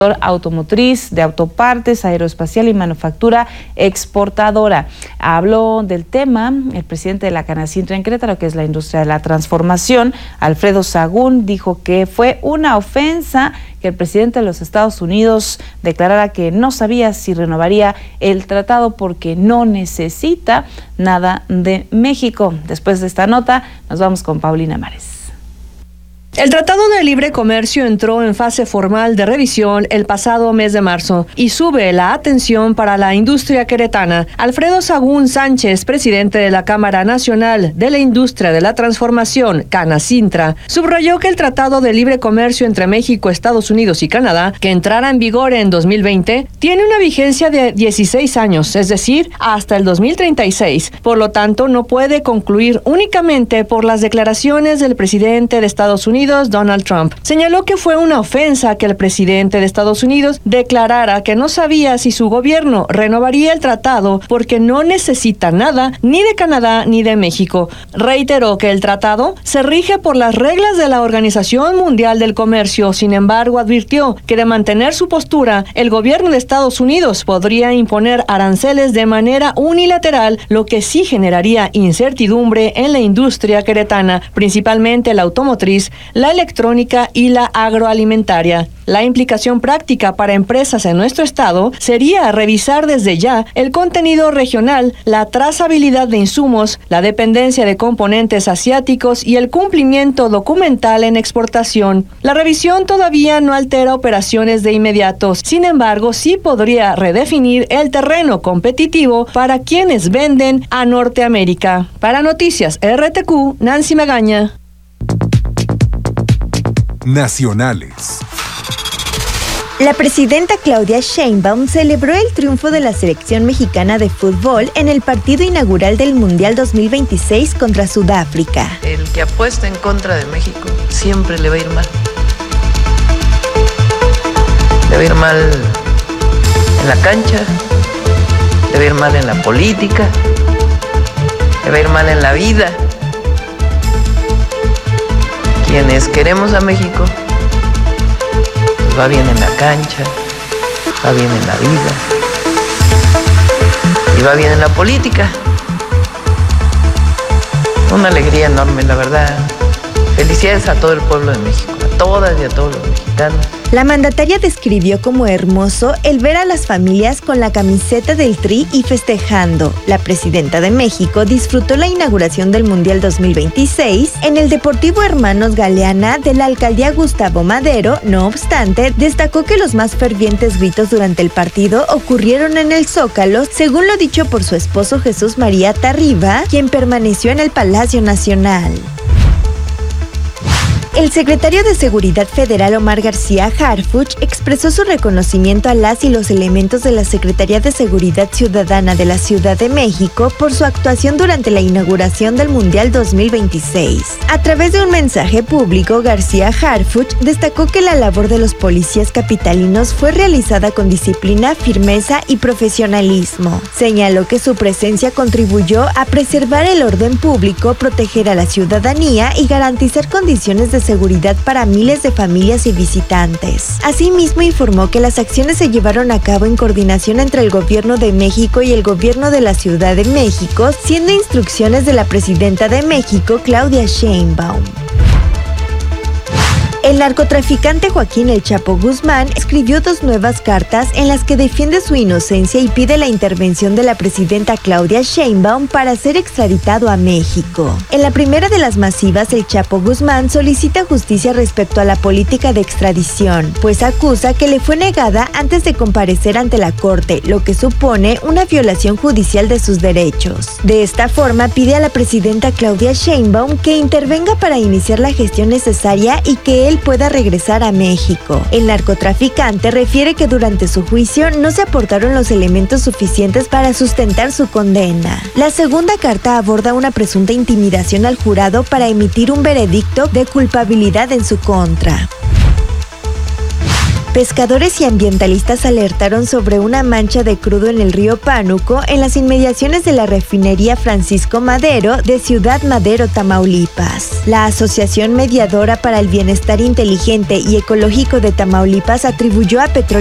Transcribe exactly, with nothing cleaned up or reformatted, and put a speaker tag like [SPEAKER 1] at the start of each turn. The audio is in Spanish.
[SPEAKER 1] automotriz, de autopartes, aeroespacial y manufactura exportadora. Habló del tema el presidente de la Canacintra en Querétaro, que es la industria de la transformación, Alfredo Sagún, dijo que fue una ofensa que el presidente de los Estados Unidos declarara que no sabía si renovaría el tratado porque no necesita nada de México. Después de esta nota, nos vamos con Paulina Mares.
[SPEAKER 2] El Tratado de Libre Comercio entró en fase formal de revisión el pasado mes de marzo y sube la atención para la industria queretana. Alfredo Sagún Sánchez, presidente de la Cámara Nacional de la Industria de la Transformación, Canacintra, subrayó que el Tratado de Libre Comercio entre México, Estados Unidos y Canadá, que entrará en vigor en dos mil veinte, tiene una vigencia de dieciséis años, es decir, hasta el dos mil treinta y seis. Por lo tanto, no puede concluir únicamente por las declaraciones del presidente de Estados Unidos, Donald Trump. Señaló que fue una ofensa que el presidente de Estados Unidos declarara que no sabía si su gobierno renovaría el tratado porque no necesita nada ni de Canadá ni de México. Reiteró que el tratado se rige por las reglas de la Organización Mundial del Comercio. Sin embargo, advirtió que de mantener su postura, el gobierno de Estados Unidos podría imponer aranceles de manera unilateral, lo que sí generaría incertidumbre en la industria queretana, principalmente la automotriz, la electrónica y la agroalimentaria. La implicación práctica para empresas en nuestro estado sería revisar desde ya el contenido regional, la trazabilidad de insumos, la dependencia de componentes asiáticos y el cumplimiento documental en exportación. La revisión todavía no altera operaciones de inmediato, sin embargo, sí podría redefinir el terreno competitivo para quienes venden a Norteamérica. Para Noticias R T Q, Nancy Magaña.
[SPEAKER 3] Nacionales.
[SPEAKER 4] La presidenta Claudia Sheinbaum celebró el triunfo de la selección mexicana de fútbol en el partido inaugural del Mundial dos mil veintiséis contra Sudáfrica.
[SPEAKER 5] El que apuesta en contra de México siempre le va a ir mal. Le va a ir mal en la cancha, le va a ir mal en la política, le va a ir mal en la vida. Quienes queremos a México, pues va bien en la cancha, va bien en la vida y va bien en la política. Una alegría enorme, la verdad. Felicidades a todo el pueblo de México, a todas y a todos los mexicanos.
[SPEAKER 4] La mandataria describió como hermoso el ver a las familias con la camiseta del Tri y festejando. La presidenta de México disfrutó la inauguración del Mundial dos mil veintiséis en el Deportivo Hermanos Galeana de la alcaldía Gustavo Madero. No obstante, destacó que los más fervientes gritos durante el partido ocurrieron en el Zócalo, según lo dicho por su esposo Jesús María Tarriba, quien permaneció en el Palacio Nacional. El secretario de Seguridad Federal Omar García Harfuch expresó su reconocimiento a las y los elementos de la Secretaría de Seguridad Ciudadana de la Ciudad de México por su actuación durante la inauguración del Mundial dos mil veintiséis. A través de un mensaje público, García Harfuch destacó que la labor de los policías capitalinos fue realizada con disciplina, firmeza y profesionalismo. Señaló que su presencia contribuyó a preservar el orden público, proteger a la ciudadanía y garantizar condiciones de seguridad para miles de familias y visitantes. Asimismo, informó que las acciones se llevaron a cabo en coordinación entre el Gobierno de México y el Gobierno de la Ciudad de México, siendo instrucciones de la Presidenta de México, Claudia Sheinbaum. El narcotraficante Joaquín El Chapo Guzmán escribió dos nuevas cartas en las que defiende su inocencia y pide la intervención de la presidenta Claudia Sheinbaum para ser extraditado a México. En la primera de las masivas, El Chapo Guzmán solicita justicia respecto a la política de extradición, pues acusa que le fue negada antes de comparecer ante la corte, lo que supone una violación judicial de sus derechos. De esta forma, pide a la presidenta Claudia Sheinbaum que intervenga para iniciar la gestión necesaria y que él pueda regresar a México. El narcotraficante refiere que durante su juicio no se aportaron los elementos suficientes para sustentar su condena. La segunda carta aborda una presunta intimidación al jurado para emitir un veredicto de culpabilidad en su contra. Pescadores y ambientalistas alertaron sobre una mancha de crudo en el río Pánuco en las inmediaciones de la refinería Francisco Madero de Ciudad Madero, Tamaulipas. La Asociación Mediadora para el Bienestar Inteligente y Ecológico de Tamaulipas atribuyó a Petróleos